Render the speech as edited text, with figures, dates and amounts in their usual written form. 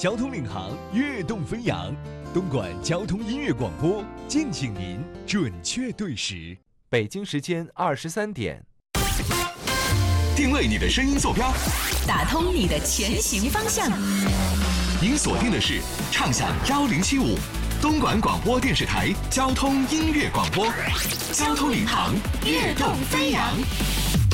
交通领航，跃动飞扬。东莞交通音乐广播，敬请您准确对时。 北京时间23点。 定位你的声音坐标， 打通你的前行方向。 您锁定的是畅享1075东莞广播电视台交通音乐广播，交通领航，跃动飞扬。